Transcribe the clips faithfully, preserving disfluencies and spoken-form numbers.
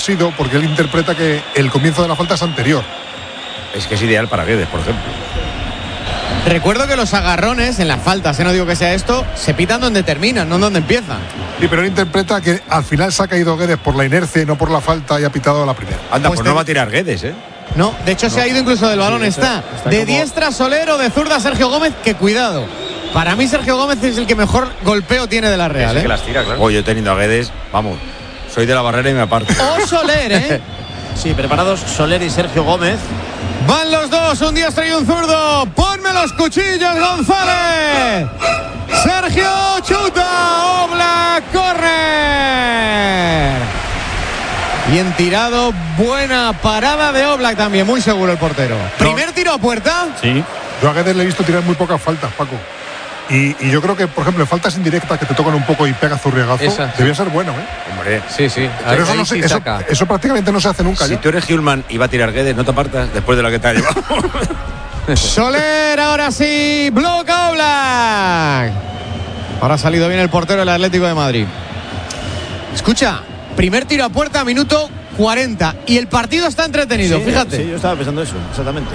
sido porque él interpreta que el comienzo de la falta es anterior. Es que es ideal para Guedes, por ejemplo. Recuerdo que los agarrones en las faltas, ¿eh? No digo que sea esto, se pitan donde terminan, no donde empiezan. Sí, pero él interpreta que al final se ha caído Guedes por la inercia y no por la falta y ha pitado la primera. Anda, pues, Pues no te- va a tirar Guedes, ¿eh? No, de hecho se ha ido incluso del balón, Sí, está, está- está de como- diestra Soler o de zurda Sergio Gómez, que cuidado. Para mí Sergio Gómez es el que mejor golpeo tiene de la Real, Ese ¿eh? que las tira, claro. O yo teniendo a Guedes, vamos, soy de la barrera y me aparto. O Soler, ¿eh? Sí, preparados Soler y Sergio Gómez. Van los dos, un diestro y un zurdo. Ponme los cuchillos, González. Sergio chuta, Oblak, córner. Bien tirado, buena parada de Oblak también, muy seguro el portero. Primer tiro a puerta. Sí. Yo a Guedes le he visto tirar muy pocas faltas, Paco. Y, y yo creo que, por ejemplo, en faltas indirectas que te tocan un poco y pega zurriagazo, Esa, sí. debía ser bueno, ¿eh? Hombre, Sí, sí. Pero Ahí, eso, ahí no se- sí eso, saca. eso prácticamente no se hace nunca. si ya. tú eres Hjulman y va a tirar Guedes, no te apartas después de la que te ha llevado. Soler, ahora sí, bloca Oblak. Ahora ha salido bien el portero del Atlético de Madrid. Escucha, primer tiro a puerta, minuto cuarenta. Y el partido está entretenido, Sí, fíjate. Sí, yo estaba pensando eso, exactamente.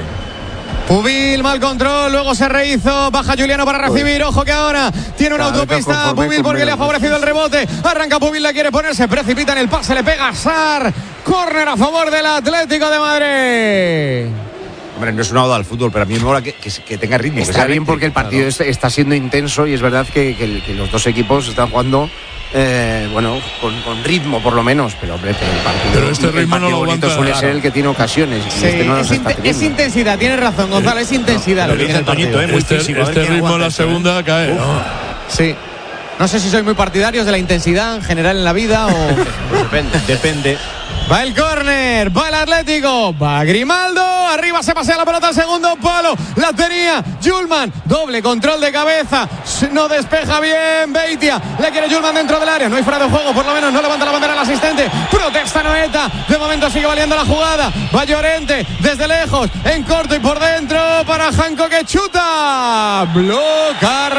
Pubil, mal control, luego se rehizo, baja Juliano para recibir, ojo que ahora tiene una Cada vez autopista conforme Pubil con porque le ha menos. favorecido el rebote, arranca Pubil, la quiere poner, se precipita en el pase, le pega a Sar, córner a favor del Atlético de Madrid. Hombre, no es una oda al fútbol, pero a mí me mola que, que, que tenga ritmo. que Está sea bien porque el partido eléctrico. es- está siendo intenso y es verdad que, que- que los dos equipos están jugando eh, bueno, con, con ritmo por lo menos, pero hombre, pero el partido, Pero este el ritmo no partido lo bonito aguanta, suele claro. ser el que tiene ocasiones y Sí, este no es, los está inte- es teniendo. intensidad, tienes razón, Gonzalo, es intensidad lo Lo que dice tiene el Toñito, partido. ¿eh? Muy Este, físico, a ver este quién ritmo en aguanta la esto, ¿eh? segunda cae. ¿no? Sí. No sé si sois muy partidarios de la intensidad en general en la vida o... Pues depende. Depende. Va el córner, va el Atlético, va Grimaldo, arriba se pasea la pelota al segundo palo, la tenía Hjulman, doble control de cabeza, no despeja bien Beitia, le quiere Hjulman dentro del área, no hay fuera de juego, por lo menos no levanta la bandera el asistente, protesta Noeta, de momento sigue valiendo la jugada, va Llorente desde lejos, en corto y por dentro para Janko que chuta, bloca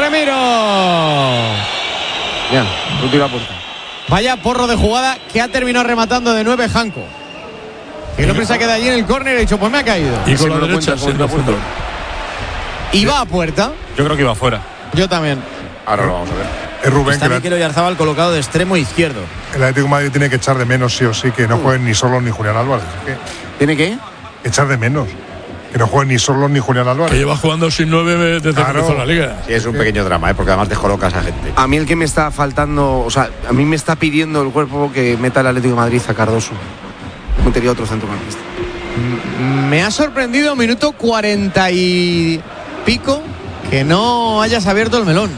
Remiro. Bien, un tiro a puerta. Vaya porro de jugada que ha terminado rematando de nueve Janko. Que no piensa que de allí en el córner ha dicho, pues me ha caído. Y Ese con me la lo derecha, cuenta como siendo tiro a puerta. fútbol. Y va a puerta. Yo creo que iba fuera. Yo también. Ahora lo vamos a ver. Es Rubén Está que Mikel Oyarzabal colocado de extremo izquierdo. el Atlético de Madrid tiene que echar de menos sí o sí que no jueguen ni Solos ni Julián Álvarez. Es ¿Tiene que? que echar de menos que no jueguen ni Solos ni Julián Que Álvarez. lleva jugando sin nueve desde Claro. que empezó la liga. Sí, es un pequeño drama, ¿eh? Porque además descolocas a gente. A mí el que me está faltando, o sea, a mí me está pidiendo el cuerpo que meta el Atlético de Madrid a Cardoso. Metería otro centrocampista. Me ha sorprendido minuto cuarenta y pico que no hayas abierto el melón.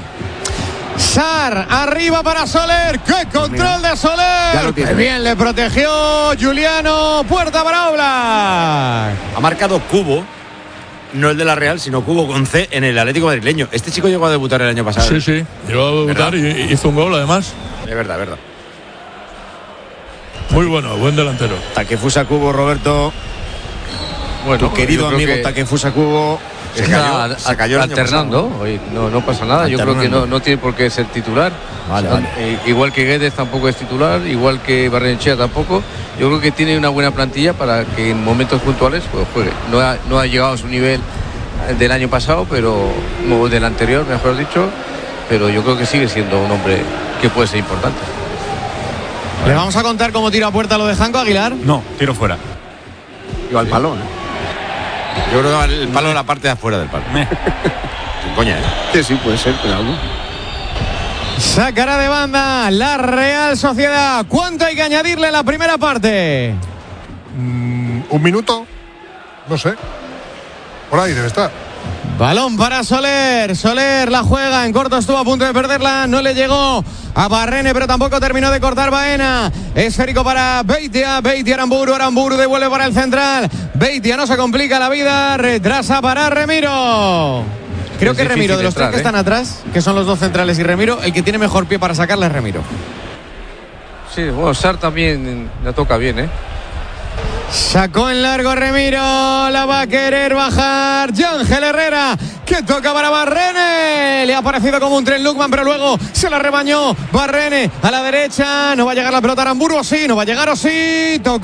Sar, arriba para Soler. ¡Qué control de Ya Soler! lo tiene. ¡Qué bien le protegió Juliano! Puerta para Oblak. Ha marcado Cubo, no el de la Real, sino Cubo con C en el Atlético madrileño. Este chico llegó a debutar el año pasado. Sí, sí. Llegó a debutar ¿Verdad? y hizo un gol además. Es verdad, es verdad. Muy bueno, buen delantero. Takefusa Kubo, Roberto. Bueno, Tu querido yo creo amigo que Takefusa Kubo. Se está cayó, se cayó el año alternando. pasado. Oye, no, no pasa nada. Yo creo que Alternando. no, no tiene por qué ser titular. Vale, O sea, vale. eh, igual que Guedes tampoco es titular, igual que Barrenechea tampoco. Yo creo que tiene una buena plantilla para que en momentos puntuales pues, juegue. No ha, no ha llegado a su nivel del año pasado, pero o del anterior, mejor dicho. Pero yo creo que sigue siendo un hombre que puede ser importante. Le vamos a contar cómo tiro a puerta lo de Janko Aguilar. No, tiro fuera. Igual palo, ¿no? Yo creo que el palo de la parte de afuera del palo. Sin coña, ¿eh? Sí, sí, puede ser, pero algo. Sacará de banda la Real Sociedad. ¿Cuánto hay que añadirle a la primera parte? Mm, ¿Un minuto? No sé. Por ahí debe estar. Balón para Soler. Soler la juega. En corto estuvo a punto de perderla. No le llegó a Barrene, pero tampoco terminó de cortar Baena. Esférico para Beitia. Beitia, Aramburu. Aramburu devuelve para el central. Beitia no se complica la vida. Retrasa para Remiro. Creo Es que Remiro, difícil de los entrar, tres que ¿eh? están atrás, que son los dos centrales y Remiro, el que tiene mejor pie para sacarla es Remiro. Sí, bueno, Sar también la toca bien, ¿eh? Sacó en largo Remiro, la va a querer bajar Yángel Herrera, que toca para Barrene. Le ha parecido como un tren Lukman, pero luego se la rebañó Barrene a la derecha. No va a llegar la pelota a Aramburu, o sí, no va a llegar, o sí. Tocó